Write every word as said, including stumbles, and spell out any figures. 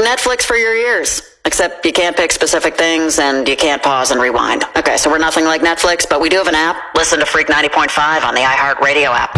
Netflix for your ears. Except you can't pick specific things and you can't pause and rewind. Okay, so we're nothing like Netflix, but we do have an app. Listen to Freak ninety point five on the iHeartRadio app.